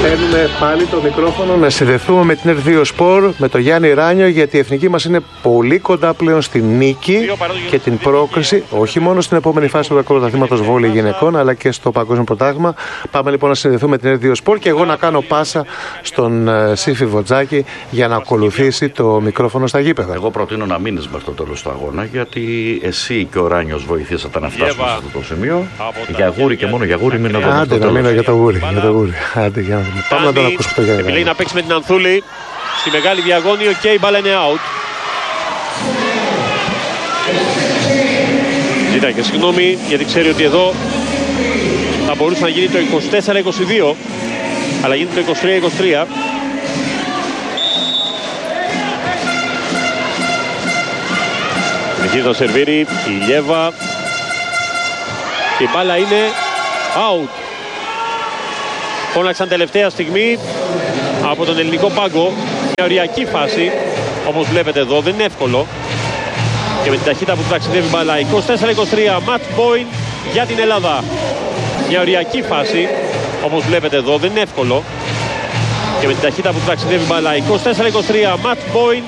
Παίρνουμε πάλι το μικρόφωνο να συνδεθούμε με την R2 Sport, με τον Γιάννη Ράνιο, γιατί η εθνική μας είναι πολύ κοντά πλέον στην νίκη και την πρόκριση, όχι μόνο στην επόμενη φάση του πρωταθλήματος βόλεϊ γυναικών, αλλά και στο παγκόσμιο πρωτάθλημα. Πάμε λοιπόν να συνδεθούμε με την R2 Sport και εγώ να κάνω πάσα στον Σύφη Βοτζάκη για να ακολουθήσει το μικρόφωνο στα γήπεδα. Εγώ προτείνω να μείνεις μέχρι το τέλος του αγώνα, γιατί εσύ και ο Ράνιος βοηθήσατε να φτάσουμε σε αυτό το σημείο. Για γούρι και μόνο για γούρι, μην εδώ. Άντε να μείνω για το γούρι. Άντε, για να δούμε. Πάμε να τον ακούσουμε το Γιάννη. Επιλέγει να παίξει με την Ανθούλη στη μεγάλη διαγώνιο και η μπάλα είναι out. Ζητάει και συγγνώμη, γιατί ξέρει ότι εδώ θα μπορούσε να γίνει το 24-22, αλλά γίνεται το 23-23. Συνεχίζει το σερβίρι, η Λιέβα. Και η μπάλα είναι out. Φώναξαν τελευταία στιγμή από τον ελληνικό πάγκο. Μια οριακή φάση, όπως βλέπετε εδώ, δεν είναι εύκολο. Και με την ταχύτητα που ταξιδεύει η μπάλα, 24-23, match point για την Ελλάδα. Μια οριακή φάση, όπως βλέπετε εδώ, δεν είναι εύκολο. Και με την ταχύτητα που ταξιδεύει η μπάλα, 24-23, match point